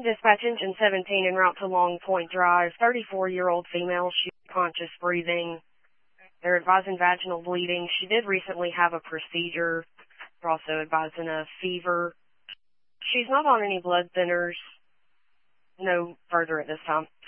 Dispatch engine 17 en route to Long Point Drive. 34-year-old female. She's conscious breathing. They're advising vaginal bleeding. She did recently have a procedure. They're also advising a fever. She's not on any blood thinners. No further at this time.